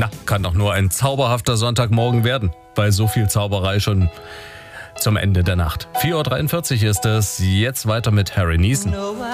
Na, kann doch nur ein zauberhafter Sonntagmorgen werden, bei so viel Zauberei schon zum Ende der Nacht. 4:43 Uhr ist es, jetzt weiter mit Harry Neeson.